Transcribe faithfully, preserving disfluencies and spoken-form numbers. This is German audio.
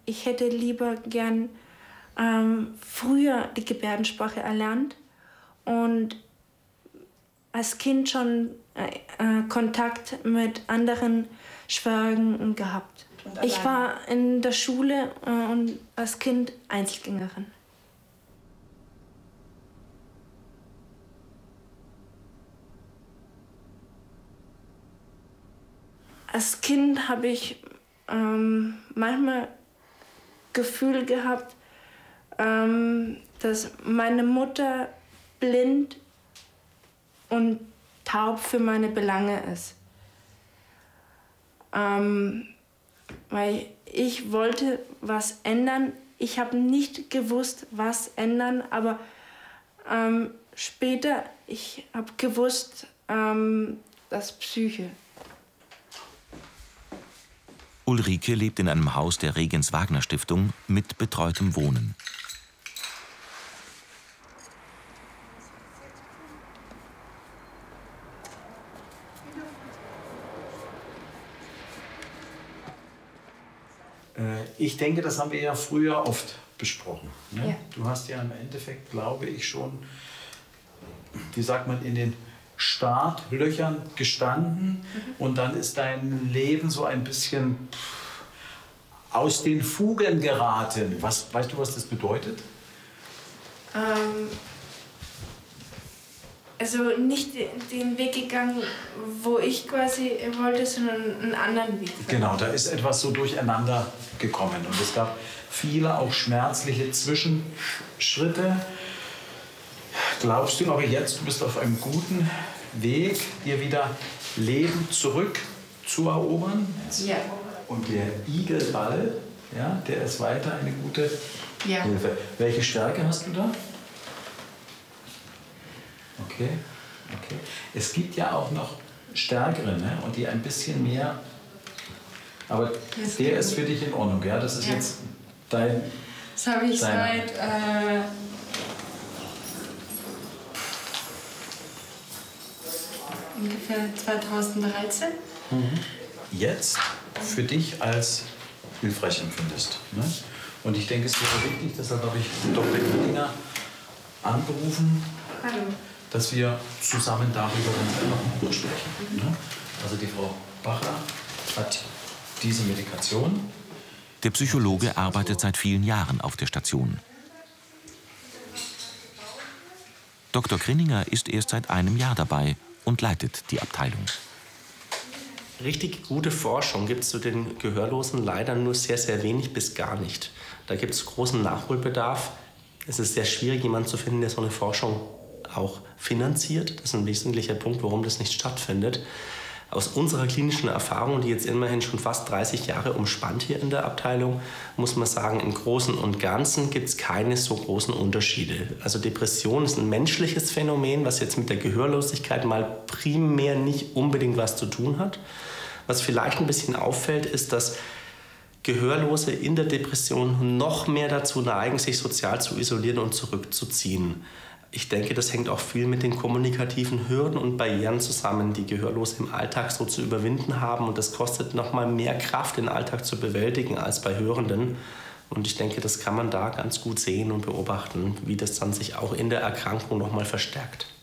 ich hätte lieber gern ähm, früher die Gebärdensprache erlernt und als Kind schon äh, äh, Kontakt mit anderen Sprachen gehabt. Ich war in der Schule äh, und als Kind Einzelgängerin. Als Kind habe ich ähm, manchmal Gefühl gehabt, ähm, dass meine Mutter blind und taub für meine Belange ist. Ähm, weil ich wollte was ändern. Ich habe nicht gewusst, was ändern, aber ähm, später ich habe gewusst, ähm, das Psyche. Ulrike lebt in einem Haus der Regens-Wagner-Stiftung mit betreutem Wohnen. Ich denke, das haben wir ja früher oft besprochen. Ne? Ja. Du hast ja im Endeffekt, glaube ich, schon, wie sagt man, in den Startlöchern gestanden. Mhm. Und dann ist dein Leben so ein bisschen aus den Fugen geraten. Was, weißt du, was das bedeutet? Ähm, also nicht den Weg gegangen, wo ich quasi wollte, sondern einen anderen Weg. Genau, da ist etwas so durcheinander gekommen. Und es gab viele auch schmerzliche Zwischenschritte. Glaubst du aber jetzt, du bist auf einem guten Weg, dir wieder Leben zurück zu erobern? Ja. Und der Igelball, ja, der ist weiter eine gute Ja. Hilfe. Welche Stärke hast du da? Okay, okay. Es gibt ja auch noch stärkere, ne? Und die ein bisschen mehr. Aber das der ist für dich in Ordnung, ja? Das ist ja. jetzt dein. Das habe ich deiner. seit äh, ungefähr zweitausenddreizehn. Mhm. Jetzt für dich als hilfreich empfindest. Ne? Und ich denke, es wäre wichtig, deshalb habe ich Doktor Krininger angerufen. Hallo. Dass wir zusammen darüber dann sprechen. Mhm. Ne? Also die Frau Bacher hat diese Medikation. Der Psychologe arbeitet seit vielen Jahren auf der Station. Doktor Krininger ist erst seit einem Jahr dabei und leitet die Abteilung. Richtig gute Forschung gibt es zu den Gehörlosen leider nur sehr, sehr wenig bis gar nicht. Da gibt es großen Nachholbedarf. Es ist sehr schwierig, jemanden zu finden, der so eine Forschung auch finanziert. Das ist ein wesentlicher Punkt, warum das nicht stattfindet. Aus unserer klinischen Erfahrung, die jetzt immerhin schon fast dreißig Jahre umspannt hier in der Abteilung, muss man sagen, im Großen und Ganzen gibt es keine so großen Unterschiede. Also Depression ist ein menschliches Phänomen, was jetzt mit der Gehörlosigkeit mal primär nicht unbedingt was zu tun hat. Was vielleicht ein bisschen auffällt, ist, dass Gehörlose in der Depression noch mehr dazu neigen, sich sozial zu isolieren und zurückzuziehen. Ich denke, das hängt auch viel mit den kommunikativen Hürden und Barrieren zusammen, die Gehörlose im Alltag so zu überwinden haben. Und das kostet noch mal mehr Kraft, den Alltag zu bewältigen, als bei Hörenden. Und ich denke, das kann man da ganz gut sehen und beobachten, wie das dann sich auch in der Erkrankung noch mal verstärkt.